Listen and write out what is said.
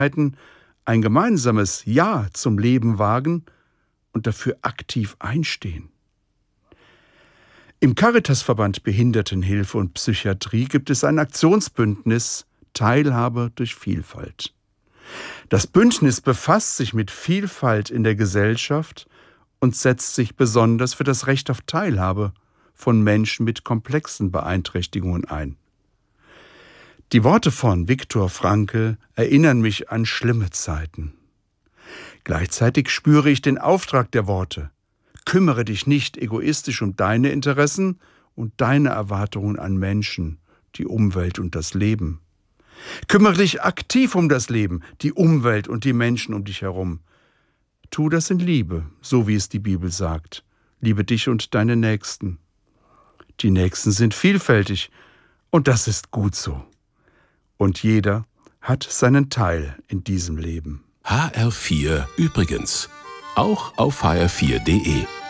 ein gemeinsames Ja zum Leben wagen und dafür aktiv einstehen. Im Caritasverband Behindertenhilfe und Psychiatrie gibt es ein Aktionsbündnis Teilhabe durch Vielfalt. Das Bündnis befasst sich mit Vielfalt in der Gesellschaft und setzt sich besonders für das Recht auf Teilhabe von Menschen mit komplexen Beeinträchtigungen ein. Die Worte von Viktor Frankl erinnern mich an schlimme Zeiten. Gleichzeitig spüre ich den Auftrag der Worte: Kümmere dich nicht egoistisch um deine Interessen und deine Erwartungen an Menschen, die Umwelt und das Leben. Kümmere dich aktiv um das Leben, die Umwelt und die Menschen um dich herum. Tu das in Liebe, so wie es die Bibel sagt. Liebe dich und deine Nächsten. Die Nächsten sind vielfältig und das ist gut so. Und jeder hat seinen Teil in diesem Leben. HR4 übrigens. Auch auf hr4.de.